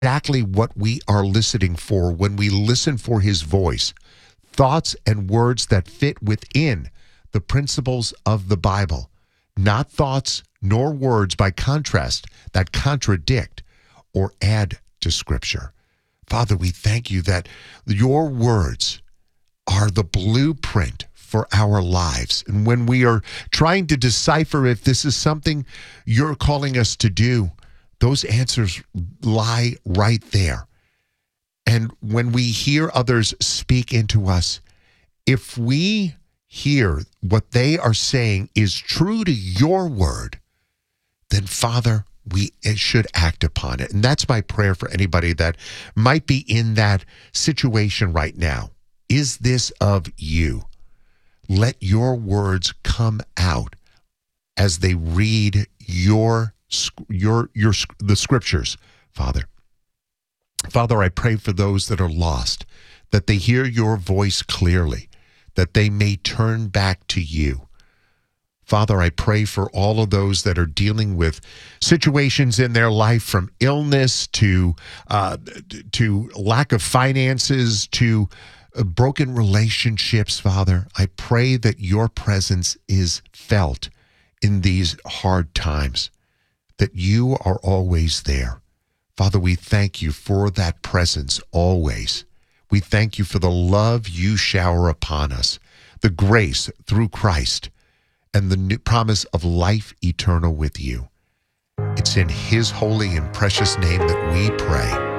exactly what we are listening for when we listen for his voice. Thoughts and words that fit within the principles of the Bible, not thoughts nor words by contrast that contradict or add to Scripture. Father, we thank you that your words are the blueprint for our lives. And when we are trying to decipher if this is something you're calling us to do, those answers lie right there. And when we hear others speak into us, if we hear what they are saying is true to your word, then Father, we should act upon it. And that's my prayer for anybody that might be in that situation right now. Is this of you? Let your words come out as they read the scriptures, Father. Father, I pray for those that are lost, that they hear your voice clearly, that they may turn back to you. Father, I pray for all of those that are dealing with situations in their life, from illness to lack of finances to broken relationships, Father. I pray that your presence is felt in these hard times, that you are always there. Father, we thank you for that presence always. We thank you for the love you shower upon us, the grace through Christ, and the new promise of life eternal with you. It's in his holy and precious name that we pray.